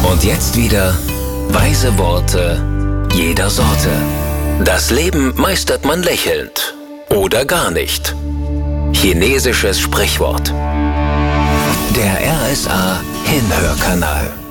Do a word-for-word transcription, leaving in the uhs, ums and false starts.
Und jetzt wieder weise Worte jeder Sorte. Das Leben meistert man lächelnd oder gar nicht. Chinesisches Sprichwort. Der R S A Hinhörkanal.